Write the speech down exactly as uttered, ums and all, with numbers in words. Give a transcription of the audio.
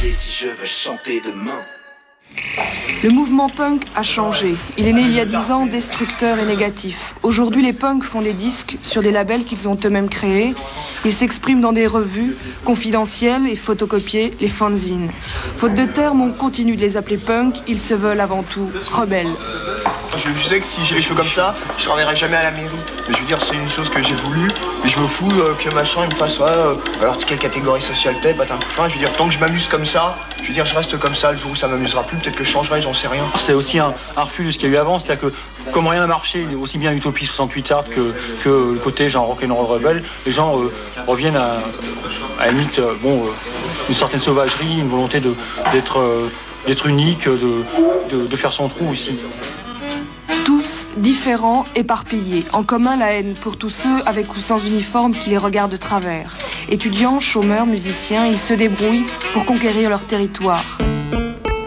chanter si je veux chanter demain. Le mouvement punk a changé. Il est né il y a dix ans, destructeur et négatif. Aujourd'hui, les punks font des disques sur des labels qu'ils ont eux-mêmes créés. Ils s'expriment dans des revues confidentielles et photocopiées, les fanzines. Faute de termes, on continue de les appeler punk. Ils se veulent avant tout rebelles. Je, je sais que si j'ai les cheveux comme ça, je ne renverrai jamais à la mairie. Mais je veux dire, c'est une chose que j'ai voulu. Et je me fous euh, que machin il me fasse ouais, euh, alors quelle catégorie sociale t'es, bah t'as un coup fin. Je veux dire, tant que je m'amuse comme ça, je veux dire, je reste comme ça. Le jour où ça m'amusera plus, peut-être que je changerai, j'en sais rien. C'est aussi un, un refus de ce qu'il y a eu avant, c'est-à-dire que comme rien n'a marché, aussi bien Utopie soixante-huit Art que, que le côté genre rock'n'roll rebelle, les gens euh, reviennent à, à la limite, euh, bon, euh, une certaine sauvagerie, une volonté de, d'être, euh, d'être unique, de, de, de faire son trou aussi. Tous différents, éparpillés, en commun la haine pour tous ceux avec ou sans uniforme qui les regardent de travers. Étudiants, chômeurs, musiciens, ils se débrouillent pour conquérir leur territoire.